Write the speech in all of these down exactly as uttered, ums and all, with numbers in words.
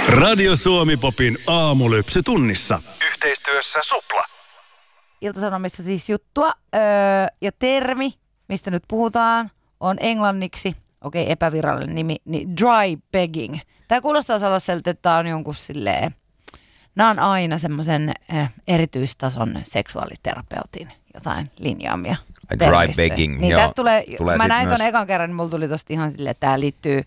Radio Suomi Popin aamulypsy tunnissa. Yhteistyössä Supla. Ilta-Sanomissa siis juttua öö, ja termi, mistä nyt puhutaan, on englanniksi, okei okay, epävirallinen nimi, niin dry begging. Tämä kuulostaa sellaiselta, että tämä on jonkun silleen, nämä on aina semmoisen äh, erityistason seksuaaliterapeutin jotain linjaamia. Dry begging, niin joo. Tästä tulee, tulee mä näin myös... ton ekan kerran, niin mulla tuli tosta ihan silleen, että tämä liittyy,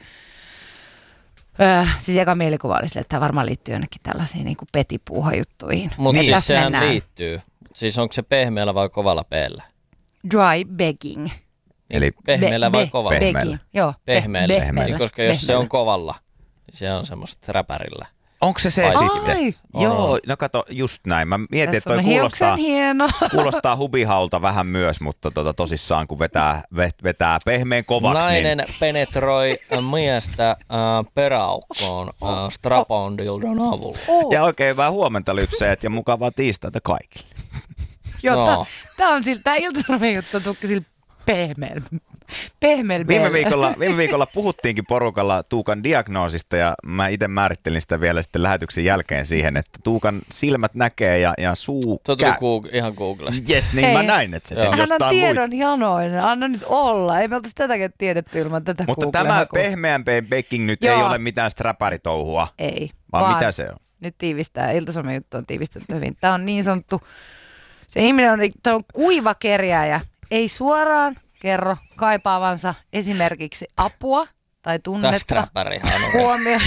öö, siis eka mielikuva oli silleen, että tämä varmaan liittyy jonnekin tällaisiin niin kuin petipuuhajuttuihin. Mutta Niin. siis sehän mennään. liittyy. Siis onko se pehmeällä vai kovalla peellä? Dry begging. Eli Pehmeällä Be- vai be- kovalla? Pehmeällä. begging. Joo, Pehmeällä. Pe- pehmeällä. Niin, koska jos se Pehmeällä. on kovalla, niin se on semmoista räpärillä. onko se se Ai. sitten? Ai. Joo, no kato, just näin. Mä mietin, että Tässä toi on kuulostaa, hiuksen hieno. kuulostaa hubihaulta vähän myös, mutta tota, tosissaan kun vetää, vetää pehmeän kovaksi, Nainen niin penetroi äh, miestä äh, peräaukkoon äh, strap-on dildon avulla. Oh. ja oikein hyvää huomenta lypseet ja mukavaa tiistaita kaikille. Joo, No. tää on sillä, tää Ilta-Sanomien juttu tukki sillä pehmeällä. Pehmeällä. Viime viikolla, viime viikolla puhuttiinkin porukalla Tuukan diagnoosista ja mä itse määrittelin sitä vielä sitten lähetyksen jälkeen siihen, että Tuukan silmät näkee ja, ja suu Se tuli käy. Goog- ihan Googlesta. Jes, niin Hei. mä näin, että se sen Joo. Hän on jostain luin. tiedon janoinen, anna nyt olla. Ei me oltaisi tätäkin tiedetty ilman tätä Mutta Googlea tämä hakua. pehmeän begging nyt Joo. ei ole mitään sträpäritouhua, Ei, vaan mitä se on? Nyt tiivistää, Ilta-Sanomien juttu on tiivistetty hyvin. Tämä on niin sanottu, se ihminen on, tämä on kuiva kerjääjä. Ei suoraan kerro kaipaavansa esimerkiksi apua tai Tästä tunnetta räpärihan on huomioon.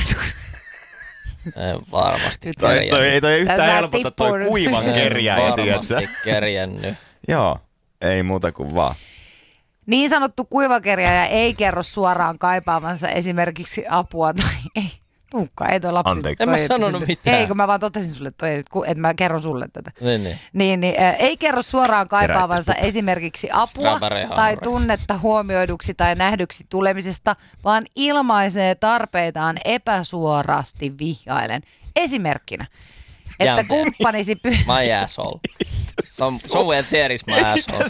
Ei varmasti Nyt- Toi, toi, kerjännyt. ei toi yhtään Tässä helpota toi tippuu nyt. kuivan Ei kerjääjä, tiedätkö? varmasti kerjännyt. Joo, ei muuta kuin vaan. Niin sanottu kuivakerjääjä ei kerro suoraan kaipaavansa esimerkiksi apua tai ei. Tuukka, ei toi lapsi. Anteeksi. En toi mä ei sanonut pysy- mitään. Ei, kun mä vaan totesin sulle, toi, ei nyt ku- että mä kerron sulle tätä. Niin, niin. Niin, niin äh, ei kerro suoraan kaipaavansa Keräitte esimerkiksi apua Strawberry tai Hammer. tunnetta huomioiduksi tai nähdyksi tulemisesta, vaan ilmaisee tarpeitaan epäsuorasti vihjailen. Esimerkkinä, että Jään kumppanisi py... My asshole. Some, somewhere there is my asshole.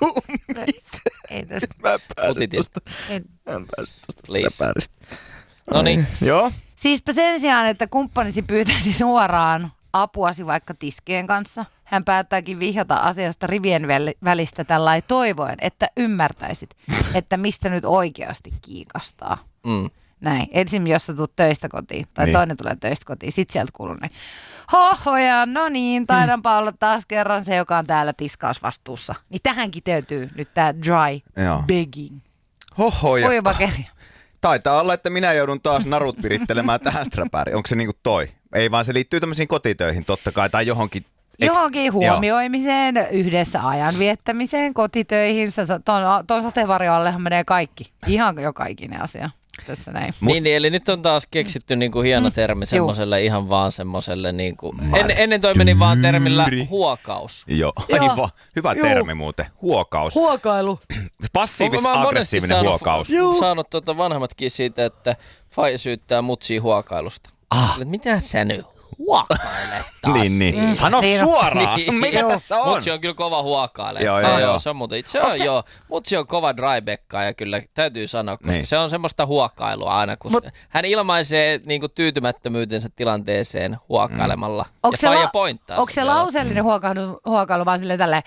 ei tästä. Mä Put it in. Ei. Mä en pääse tosta Please. sträpäristä. No niin. Joo. Siispä sen sijaan, että kumppanisi pyytäisi suoraan apuasi vaikka tiskien kanssa, hän päättääkin vihjata asiasta rivien väl- välistä tällainen toivoen, että ymmärtäisit, että mistä nyt oikeasti kiikastaa. Mm. Näin. Ensin jos sä tulet töistä kotiin, tai Niin. toinen tulee töistä kotiin, sit sieltä kuuluu ne. Hohoja, no niin, taidanpa olla taas kerran se, joka on täällä tiskausvastuussa. Niin tähän kiteytyy nyt tää dry Joo. begging. Hohoja. Kuiva kerja. Taitaa olla, että minä joudun taas narut pirittelemään tähän sträpääriin. Onko se niinku toi? Ei vaan se liittyy tämmöisiin kotitöihin totta kai, tai johonkin. Eks- Johonkin huomioimiseen, yhdessä ajan viettämiseen, kotitöihin. Sä- Ton, ton sateenvarjoallehan menee kaikki. Ihan joka ikinen asia tässä näin. Must- Niin, niin, eli nyt on taas keksitty niinku hieno termi semmoselle ihan vaan semmoselle niinku, en, ennen toi meni vaan termillä huokaus. Joo, Joo. aivan. Hyvä Juu. termi muuten. Huokaus. Huokailu. Mä oon monesti Passiivis-aggressiivinen saanut, huokaus. saanut tuota vanhemmatkin siitä, että Fai syyttää mutsia huokailusta. Ah. Mitä sä nyt huokailet taas? Niin, niin. Mm. Sano Niin on. suoraan. Mikä Joo. tässä on? Mutsi on kyllä kova huokailemaan. Joo, se, joo, on, joo. se on muuten. Se on, se- joo. Mutsi on kova drybeckaa ja kyllä täytyy sanoa, koska Niin. se on semmoista huokailua aina, kun Mut- Mut, hän ilmaisee niinku tyytymättömyytensä tilanteeseen huokailemalla. Onko ja se, Faija la- pointtaa onko sitä se vielä. lauseellinen huokailu, huokailu vaan silleen tälleen?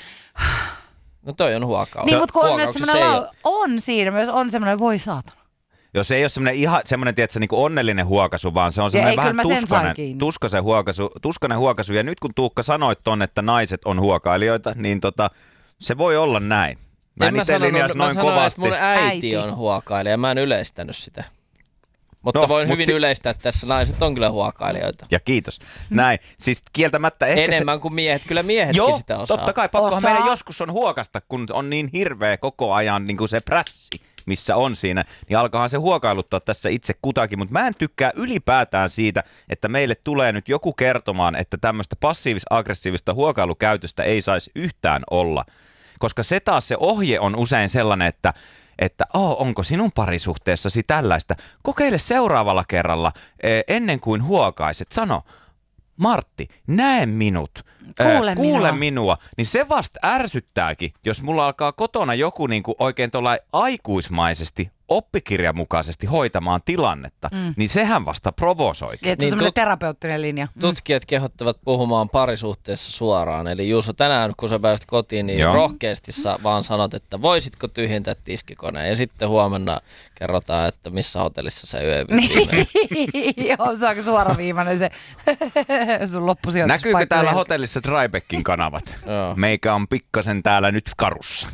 No toi on huokaus. Niin, mutta kun on myös Huokauksessa semmoinen, ei lau- on siinä myös, on semmoinen voi saatana. Jos ei ole semmoinen ihan semmoinen, tiedätkö, niin onnellinen huokaisu, vaan se on ei, semmoinen kyllä vähän mä sen sain tuskainen, kiinni. tuskaisen huokaisu, tuskainen huokaisu. Ja nyt kun Tuukka sanoit ton, että naiset on huokailijoita, niin tota, se voi olla näin. Mä en itse linjas mä noin sanoin, kovasti. että mun äiti, Äiti. on huokailija. Mä en yleistänyt sitä. Mutta No, voin mut hyvin si- yleistää, että tässä naiset on kyllä huokailijoita. Ja kiitos. Näin. Siis kieltämättä ehkä Enemmän se... kuin miehet. Kyllä miehetkin Joo, sitä osaa. totta kai. Pakkohan Osaa. meidän joskus on huokasta, kun on niin hirveä koko ajan niin kuin se prässi, missä on siinä, niin alkaahan se huokailuttaa tässä itse kutakin. Mutta mä en tykkää ylipäätään siitä, että meille tulee nyt joku kertomaan, että tämmöistä passiivis-aggressiivista huokailukäytöstä ei saisi yhtään olla. Koska se taas se ohje on usein sellainen, että että oh, onko sinun parisuhteessasi tällaista. Kokeile seuraavalla kerralla eh, ennen kuin huokaiset. Sano, Martti, näe minut. Kuule, ää, kuule minua. minua, niin se vasta ärsyttääkin, jos mulla alkaa kotona joku niinku oikein tuolla aikuismaisesti, oppikirjamukaisesti hoitamaan tilannetta, mm. niin sehän vasta provosoikin. Et se on Niin, semmoinen tut- terapeuttinen linja. Mm. Tutkijat kehottavat puhumaan parisuhteessa suoraan. Eli Juuso, tänään kun sä pääset kotiin, niin Joo. rohkeasti sä vaan sanot, että voisitko tyhjentää tiskikoneen. Ja sitten huomenna kerrotaan, että missä hotellissa sä yövyt. Joo, se on aika suoraviivainen se sun loppusijoituspaikka. Näkyykö täällä jälkeen. hotellissa Tribeckin kanavat? Joo. Meikä on pikkasen täällä nyt karussa.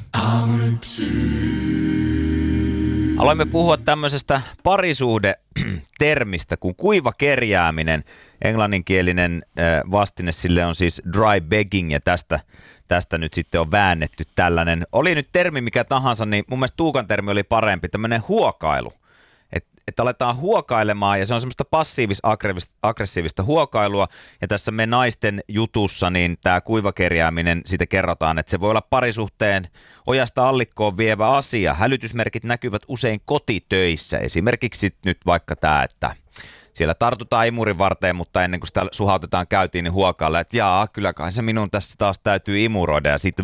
Aloimme puhua tämmöisestä parisuhde-termistä kuin kuiva kerjääminen. Englanninkielinen vastine sille on siis dry begging ja tästä, tästä nyt sitten on väännetty tällainen. Oli nyt termi mikä tahansa, niin mun mielestä Tuukan termi oli parempi, tämmöinen huokailu. Että aletaan huokailemaan ja se on semmoista passiivis-aggressiivista huokailua ja tässä me naisten jutussa niin tämä kuivakerjääminen, siitä kerrotaan, että se voi olla parisuhteen ojasta allikkoon vievä asia. Hälytysmerkit näkyvät usein kotitöissä, esimerkiksi nyt vaikka tämä, että siellä tartutaan imurin varteen, mutta ennen kuin sitä suhautetaan käytiin, niin huokailla, että jaa, kyllä kai se minun tässä taas täytyy imuroida ja sitten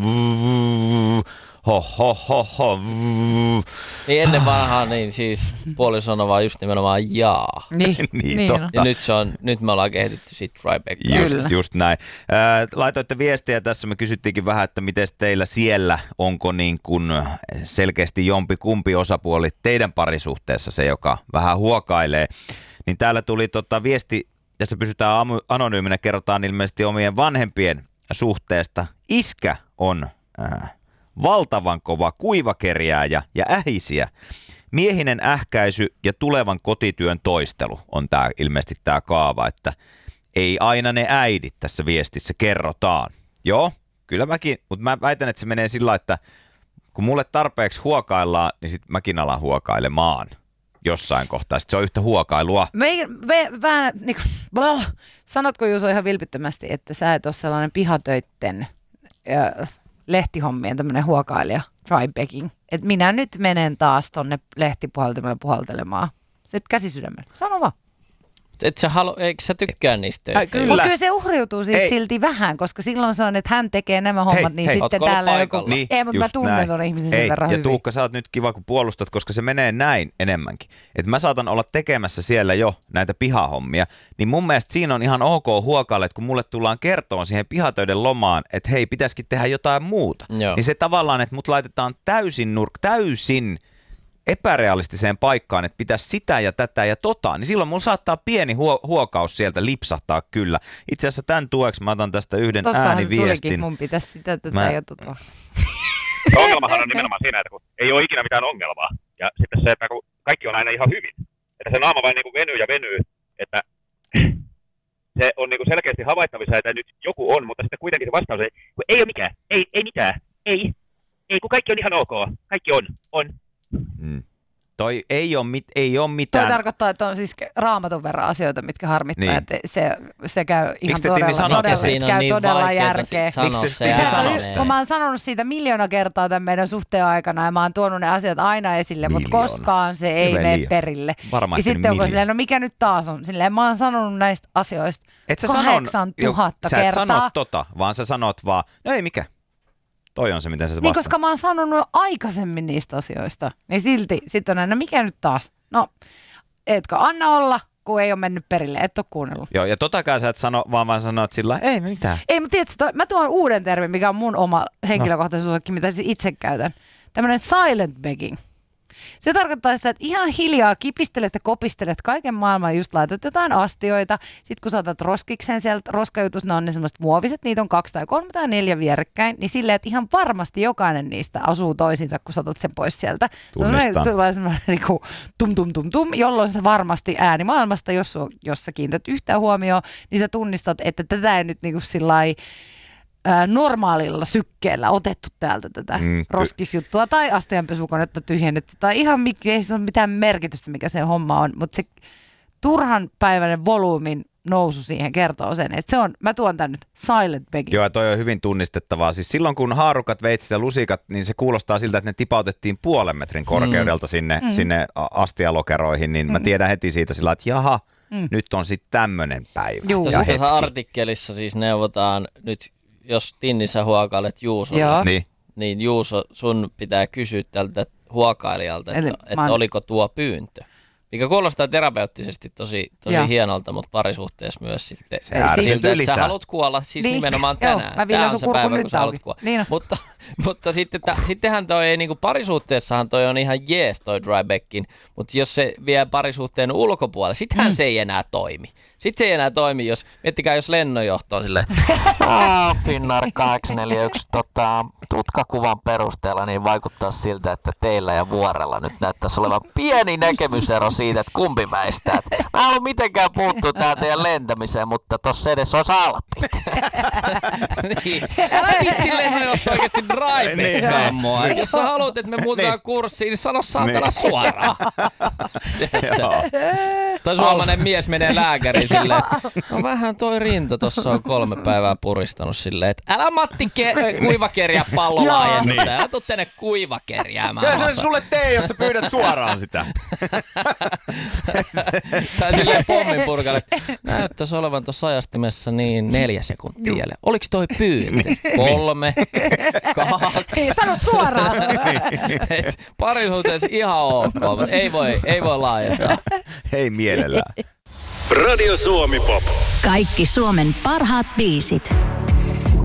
ho ho ho ho. Niin ennen vanhaa niin siis puoli sanoi vaan just nimenomaan jaa. Niin, Niin, niin totta. on. Ja nyt, se on, nyt me ollaan kehitetty siitä trybackia. Just, Kyllä. just näin. Ää, laitoitte viestiä tässä, me kysyttiinkin vähän, että miten teillä siellä, onko niin kuin selkeästi jompi kumpi osapuoli teidän parisuhteessa se, joka vähän huokailee. Niin täällä tuli tota viesti, tässä pysytään anonyyminä, kerrotaan ilmeisesti omien vanhempien suhteesta. Iskä on ää, valtavan kova kuivakerjääjä ja ähisiä. Miehinen ähkäisy ja tulevan kotityön toistelu on tää, ilmeisesti tämä kaava, että ei aina ne äidit tässä viestissä kerrotaan. Joo, kyllä mäkin, mutta mä väitän, että se menee sillä, että kun mulle tarpeeksi huokaillaan, niin sit mäkin alan huokailemaan jossain kohtaa. Sitten se on yhtä huokailua. Me, me, vähän, niin kuin, blah. Sanotko Juuso ihan vilpittömästi, että sä et ole sellainen pihatöitten äh, lehtihommien tämmöinen huokailija, trybegging. Että minä nyt menen taas tonne lehtipuhaltimelle puhaltelemaan. Sitten käsi sydämellä. Sano vaan. Et sä halu, eikö sä tykkää niistä töistä? Kyllä. Mutta kyllä se uhriutuu siitä Ei. silti vähän, koska silloin se on, että hän tekee nämä hommat, Hei, niin hei. sitten Ootko ollut täällä joku... paikalla? Niin, Ei, mutta mä just tunnen näin. ton ihmisen sen Ei, verran ja hyvin. Tuukka, sä oot nyt kiva, kun puolustat, koska se menee näin enemmänkin. Että mä saatan olla tekemässä siellä jo näitä pihahommia, niin mun mielestä siinä on ihan ok huokaille, että kun mulle tullaan kertoon siihen pihatöiden lomaan, että hei, pitäisikin tehdä jotain muuta. Joo. Niin se tavallaan, että mut laitetaan täysin nurk, täysin epärealistiseen paikkaan, että pitäisi sitä ja tätä ja tota, niin silloin mulla saattaa pieni huo- huokaus sieltä lipsahtaa kyllä. Itse asiassa tämän tueksi mä otan tästä yhden Tossahan se ääniviestin. tulikin, mun pitäisi sitä tätä Mä- ja tota. Ongelmahan on nimenomaan siinä, että kun ei ole ikinä mitään ongelmaa. Ja sitten se, että kun kaikki on aina ihan hyvin. Että se naama vain niin kuin venyy ja venyy. Että se on niin kuin selkeästi havaittavissa, että nyt joku on, mutta sitten kuitenkin se vastaus ei, kun ei ole mikään, ei, ei mitään, ei, ei, kun kaikki on ihan ok, kaikki on, on. Mm. Toi ei ole, mit, ei ole Toi mitään. tarkoittaa, että on siis raamatun verran asioita, mitkä harmittaa, Niin. että se, se käy ihan Miksi te, Tinni, todella, sanotte todella, sen? Siinä käy on niin todella vaikeaa järkeä. sanoa Miksi te- se miksi te Se on sanotte? just, kun mä oon sanonut siitä miljoona kertaa tämän meidän suhteen aikana ja mä oon tuonut ne asiat aina esille, mutta Miljoona. koskaan se ei Hyvä mene liian. perille. Varmaan Ja sitten sitten onko miljoona. silleen, no mikä nyt taas on? Silleen mä oon sanonut näistä asioista Et sä kahdeksan sanon- tuhatta Sä et kertaa. sano tota, vaan sä sanot vaan, no ei mikä. Toi on se, miten sä Niin, vastaat. koska mä oon sanonut jo aikaisemmin niistä asioista. Niin silti sitten on aina, no mikä nyt taas? No, etkö anna olla, kun ei ole mennyt perille, et ole kuunnellut. Joo, ja totakaan sä et sano, vaan vaan sanot sillä ei mitään. Ei, mutta tiedätkö, toi, mä tuon uuden termin, mikä on mun oma henkilökohtaisuuskin, mitä siis itse käytän. Tämmöinen silent begging. Se tarkoittaa sitä, että ihan hiljaa kipistelet ja kopistelet kaiken maailman, just laitat jotain astioita. Sitten kun saatat roskikseen sieltä roskajutus, ne on ne semmoiset muoviset, niitä on kaksi tai kolme tai neljä vierekkäin, niin silleen, että ihan varmasti jokainen niistä asuu toisinsa, kun saatat sen pois sieltä. Tunnistan. Se on semmoinen niin kuin tum tum tum tum, jolloin se varmasti ääni maailmasta, jos, su- jos sä kiinnität yhtään huomioon, niin sä tunnistat, että tätä ei nyt niin kuin sillai ää, normaalilla sykkeellä otettu täältä tätä Mm, mm, ky- roskisjuttua tai astianpesukonetta tyhjennetty tai ihan mikä, ei se ole mitään merkitystä, mikä se homma on, mutta se turhan päiväinen volyymin nousu siihen kertoo sen, että se on, mä tuon tän nyt silent begging. Joo, ja toi on hyvin tunnistettavaa. Siis silloin kun haarukat, veitsit ja lusikat, niin se kuulostaa siltä, että ne tipautettiin puolen metrin korkeudelta sinne, mm. sinne a- astialokeroihin, niin mm. mä tiedän heti siitä sillä, että jaha, mm. nyt on sitten tämmöinen päivä. Juu. ja Tässä, hetki. tässä artikkelissa siis neuvotaan nyt jos Tinnissä huokailet Juusolle, Joo. Niin. niin Juuso, sun pitää kysyä tältä huokailijalta, että, Eli että mä oon- oliko tuo pyyntö. Mikä kuulostaa terapeuttisesti tosi, tosi Joo. hienolta, mutta parisuhteessa myös sitten Se ärsytyy siltä, että lisää. sä haluat kuolla siis Niin. nimenomaan Joo, tänään. mä viljan Tää sun on se kurkun päivä, nyt kun sä haluat auki. kuolla. Niin on. Mutta, mutta sitten, tä, sittenhän toi ei, niinku parisuhteessahan toi on ihan jees toi Drybackin, mutta jos se vie parisuhteen ulkopuolelle, sittenhän mm. se ei enää toimi. Sitten se ei enää toimi, jos, miettikää jos lennonjohto on silleen, Ah, Finnair kahdeksan neljä yksi tota, tutkakuvan perusteella niin vaikuttaa siltä, että teillä ja Vuorella nyt näyttäisi olevan pieni näkemysero siitä, että kumpi väistää. Mä en halua mitenkään puuttua tähän teidän lentämiseen, mutta tossa edessä olisi Alppit. niin, älä vitti lennonjohto oikeasti Drybackaan mua. Et Jos sä haluat, että me muutetaan kurssiin, niin sano saatana suoraan. Tai suomalainen mies menee lääkäriin silleen, no vähän toi rinta tossa on kolme päivää puristanut silleen, että älä Matti ke- kuivakerjää pallolaajennusta, Niin. älä tuu tänne kuivakerjäämään. Kyllä se sulle tee, jos sä pyydät suoraan sitä. Tai silleen pommin purkalle, näyttäisi olevan tuossa ajastimessa niin neljä sekuntia jäljellä. Oliko toi pyyntö? Kolme, kaksi. Ei, sano suoraan. Et parisuhteessa ihan ok, mutta ei voi, ei voi laajentaa. Hei mielellään. Radio Suomi Pop. Kaikki Suomen parhaat biisit.